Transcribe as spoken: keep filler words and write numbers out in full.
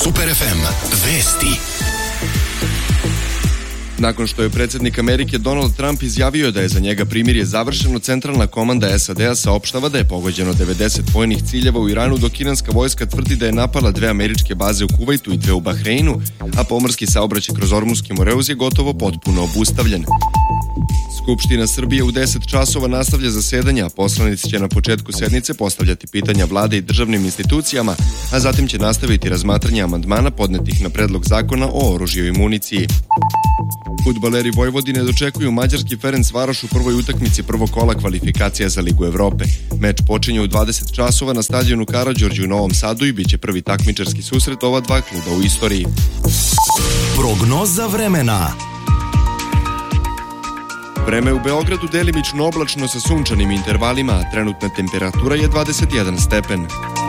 Super ef em vesti. Nakon što je predsjednik Amerike Donald Trump izjavio da je za njega primirje završeno, centralna komanda es a de a saopštava da je pogođeno devedeset vojnih ciljeva u Iranu, dok iranska vojska tvrdi da je napala dve američke baze u Kuvajtu i dve u Bahreinu, a pomorski saobraćaj kroz Ormuski Moreuz je gotovo potpuno obustavljen. Skupština Srbije u deset časova nastavlja zasedanja, poslanici će na početku sednice postavljati pitanja vlade i državnim institucijama, a zatim će nastaviti razmatranje amandmana podnetih na predlog zakona o oružju i municiji. Fudbaleri Vojvodine dočekuju mađarski Ferencvaroš u prvoj utakmici prvog kola kvalifikacija za Ligu Evrope. Meč počinje u dvadeset časova na stadionu Karađorđe u Novom Sadu i bit će prvi takmičarski susret ova dva kluba u istoriji. Prognoza vremena. Vreme u Beogradu delimično oblačno sa sunčanim intervalima, a trenutna temperatura je dvadeset jedan stepen.